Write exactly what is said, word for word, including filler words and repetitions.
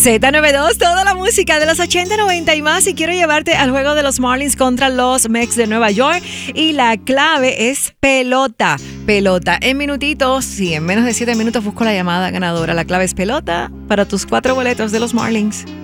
Z noventa y dos, toda la música de los ochenta, noventa y más. Y quiero llevarte al juego de los Marlins contra los Mets de Nueva York. Y la clave es pelota. Pelota. En minutitos, sí, en menos de siete minutos busco la llamada ganadora. La clave es pelota para tus cuatro boletos de los Marlins.